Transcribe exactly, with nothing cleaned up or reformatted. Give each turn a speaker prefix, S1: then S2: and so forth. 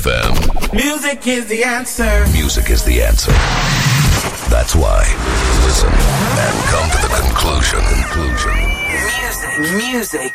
S1: F M.
S2: Music is the answer.
S1: Music is the answer. That's why. Listen and come to the conclusion. Conclusion.
S2: Music. Music